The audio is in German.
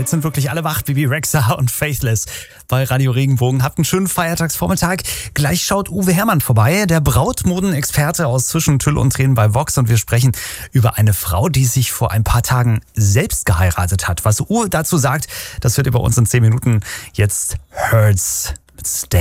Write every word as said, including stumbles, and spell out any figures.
Jetzt sind wirklich alle wach, Bibi Rexha und Faithless bei Radio Regenbogen. Habt einen schönen Feiertagsvormittag. Gleich schaut Uwe Herrmann vorbei, der Brautmodenexperte aus Zwischen Tüll und Tränen bei Vox. Und wir sprechen über eine Frau, die sich vor ein paar Tagen selbst geheiratet hat. Was Uwe dazu sagt, das hört ihr bei uns in zehn Minuten. Jetzt Hurts mit Stay.